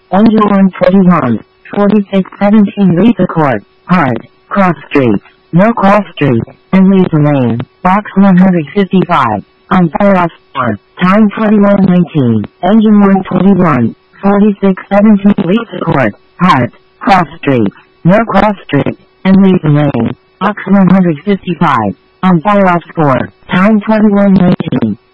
Engine 141, 4617 Lisa Court, Hard, Cross Street, No Cross Street, and Lisa Lane, Box 155, on Firehouse 4, time 2119, Engine 121, 4617 Lisa Court, Hard, Cross Street, No Cross Street, and Lisa Lane, Box 155, on Firehouse 4, time 2119.